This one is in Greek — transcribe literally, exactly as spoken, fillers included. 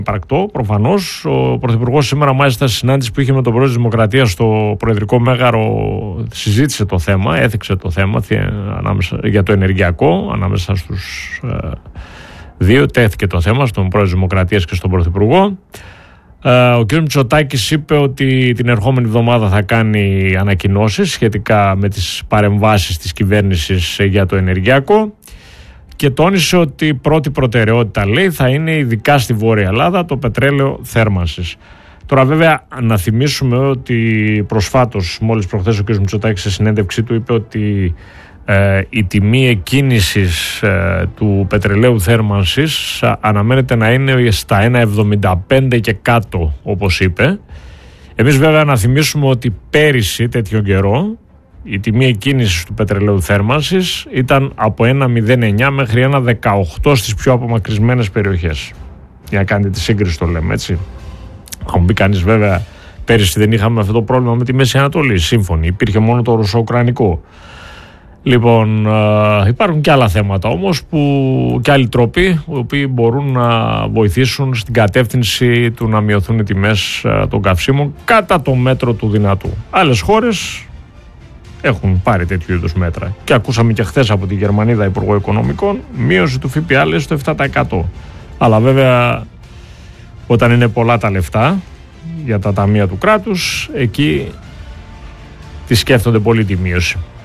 Υπαρκτό, προφανώς. Ο Πρωθυπουργός σήμερα, μάλιστα, στη συνάντηση που είχε με τον Πρόεδρο της Δημοκρατίας στο Προεδρικό Μέγαρο, συζήτησε το θέμα, έθιξε το θέμα ανάμεσα, για το ενεργειακό, ανάμεσα στους ε, δύο. Τέθηκε το θέμα στον Πρόεδρο της Δημοκρατίας και στον Πρωθυπουργό. Ε, ο κ. Μητσοτάκης είπε ότι την ερχόμενη εβδομάδα θα κάνει ανακοινώσεις σχετικά με τις παρεμβάσεις της κυβέρνησης για το ενεργειακό. Και τόνισε ότι η πρώτη προτεραιότητα, λέει, θα είναι ειδικά στη Βόρεια Ελλάδα το πετρέλαιο θέρμανσης. Τώρα, βέβαια, να θυμίσουμε ότι προσφάτως, μόλις προχθές, ο κ. Μητσοτάκης σε συνέντευξή του είπε ότι ε, η τιμή εκκίνησης ε, του πετρελαίου θέρμανσης αναμένεται να είναι στα ένα εβδομήντα πέντε και κάτω, όπως είπε. Εμείς, βέβαια, να θυμίσουμε ότι πέρυσι τέτοιο καιρό η τιμή εκκίνησης του πετρελαίου θέρμανσης ήταν από ένα κόμμα μηδέν εννιά μέχρι ένα κόμμα δεκαοκτώ στις πιο απομακρυσμένες περιοχές. Για να κάνετε τη σύγκριση το λέμε, έτσι. Θα μου πει κανείς, βέβαια, πέρυσι δεν είχαμε αυτό το πρόβλημα με τη Μέση Ανατολή. Σύμφωνοι, υπήρχε μόνο το ρωσο-ουκρανικό. Λοιπόν, ε, υπάρχουν και άλλα θέματα όμως, που, και άλλοι τρόποι οι οποίοι μπορούν να βοηθήσουν στην κατεύθυνση του να μειωθούν οι τιμές ε, των καυσίμων κατά το μέτρο του δυνατού. Άλλες χώρες έχουν πάρει τέτοιου είδους μέτρα. Και ακούσαμε και χθες από τη Γερμανίδα Υπουργό Οικονομικών μείωση του ΦΠΑ στο επτά τοις εκατό. Αλλά βέβαια, όταν είναι πολλά τα λεφτά για τα ταμεία του κράτους, εκεί τη σκέφτονται πολύ τη μείωση.